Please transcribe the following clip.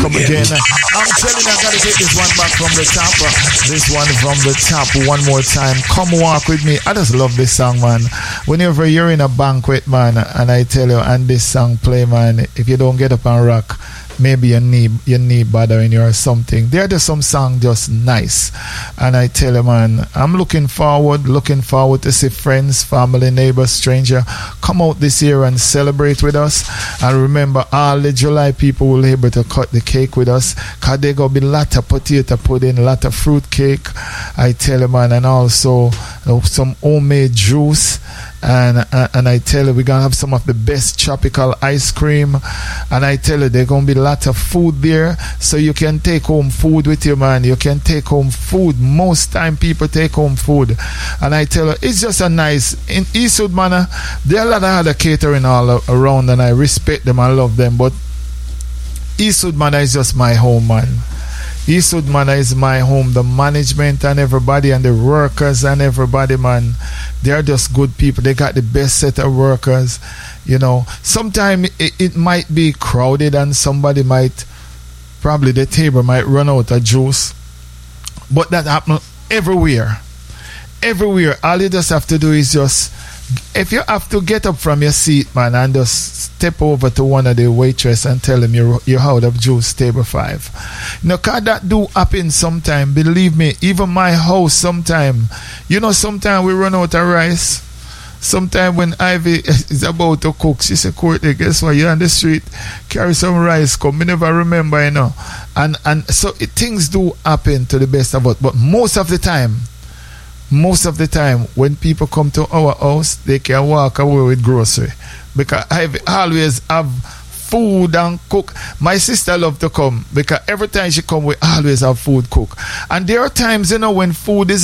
come again. I'm telling you, I gotta take this one back from the top. This one from the top one more time. Come walk with me. I just love this song, man. Whenever you're in a banquet, man, and I tell you, and this song play, man, if you don't get up and rock, maybe your knee bothering you or something. There are just some songs just nice. And I tell you, man, I'm looking forward to see friends, family, neighbors, stranger come out this year and celebrate with us. And remember, all the July people will be able to cut the cake with us, because there going to be a lot of potato pudding, a lot of fruit cake, I tell you, man, and also some homemade juice. And I tell you, we're going to have some of the best tropical ice cream. And I tell you, there's going to be a lot of food there. So you can take home food with you, man. You can take home food. Most time people take home food. And I tell you, it's just a nice... In Eastwood, man, there are a lot of other catering all around, and I respect them, I love them. But Eastwood, man, is just my home, man. Eastwood, man, is my home. The management and everybody and the workers and everybody, man, they're just good people. They got the best set of workers. You know, sometimes it might be crowded and somebody might, probably the table might run out of juice. But that happens everywhere. Everywhere. All you just have to do is just, if you have to get up from your seat, man, and just step over to one of the waitress and tell them you're out of juice, table 5. You know, cause that do happen sometime. Believe me, even my house sometime. You know, sometime we run out of rice. Sometime when Ivy is about to cook, she said, Courtney, guess what? You're on the street, carry some rice, come. Me never remember, you know. And so things do happen to the best of us. But most of the time, when people come to our house, they can walk away with grocery. Because I always have food and cook. My sister love to come, because every time she come, we always have food cook. And there are times, you know, when food is